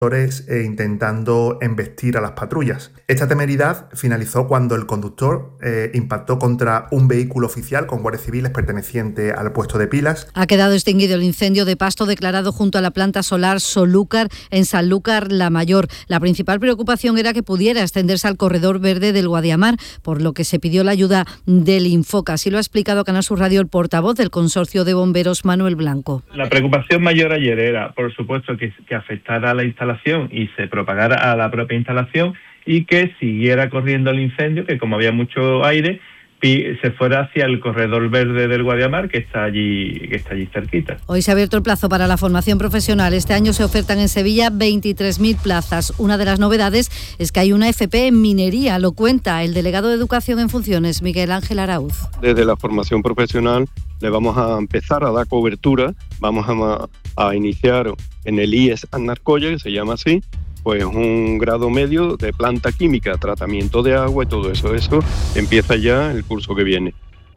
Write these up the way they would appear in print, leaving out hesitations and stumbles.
intentando embestir a las patrullas. Esta temeridad finalizó cuando el conductor impactó contra un vehículo oficial con guardias civiles perteneciente al puesto de pilas. Ha quedado extinguido el incendio de pasto declarado junto a la planta solar Solúcar en Sanlúcar la Mayor. La principal preocupación era que pudiera extenderse al corredor verde del Guadiamar, por lo que se pidió la ayuda del Infoca. Así lo ha explicado a Canal Sur Radio el portavoz del Consorcio de Bomberos, Manuel Blanco. La preocupación mayor ayer era, por supuesto, que afectara a la instalación y se propagara a la propia instalación y que siguiera corriendo el incendio, que como había mucho aire, se fuera hacia el corredor verde del Guadiamar, que está allí cerquita. Hoy se ha abierto el plazo para la formación profesional. Este año se ofertan en Sevilla 23.000 plazas. Una de las novedades es que hay una FP en minería, lo cuenta el delegado de Educación en Funciones, Miguel Ángel Arauz. Desde la formación profesional le vamos a empezar a dar cobertura, vamos a iniciar en el IES Anarcoya, que se llama así, pues un grado medio de planta química, tratamiento de agua y todo eso. Eso empieza ya el curso que viene.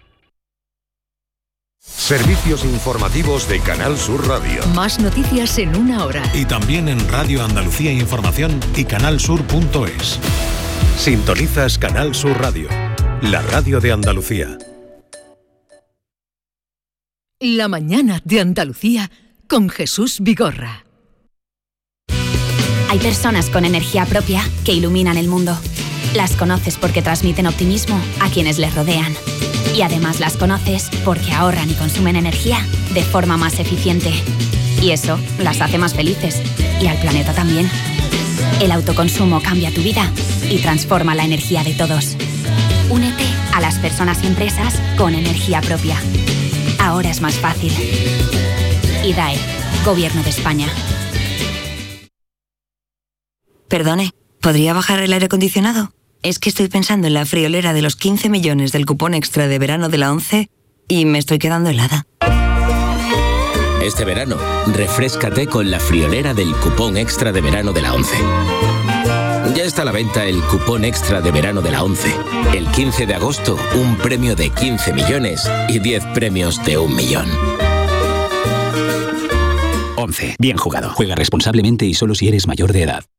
Servicios informativos de Canal Sur Radio. Más noticias en una hora. Y también en Radio Andalucía Información y canalsur.es. Sintonizas Canal Sur Radio, la radio de Andalucía. La mañana de Andalucía con Jesús Vigorra. Hay personas con energía propia que iluminan el mundo. Las conoces porque transmiten optimismo a quienes les rodean. Y además las conoces porque ahorran y consumen energía de forma más eficiente. Y eso las hace más felices. Y al planeta también. El autoconsumo cambia tu vida y transforma la energía de todos. Únete a las personas y empresas con energía propia. Ahora es más fácil. IDAE, Gobierno de España. Perdone, ¿podría bajar el aire acondicionado? Es que estoy pensando en la friolera de los 15 millones del cupón extra de verano de la ONCE y me estoy quedando helada. Este verano, refréscate con la friolera del cupón extra de verano de la ONCE. Ya está a la venta el cupón extra de verano de la ONCE. El 15 de agosto, un premio de 15 millones y 10 premios de 1 millón. ONCE. Bien jugado. Juega responsablemente y solo si eres mayor de edad.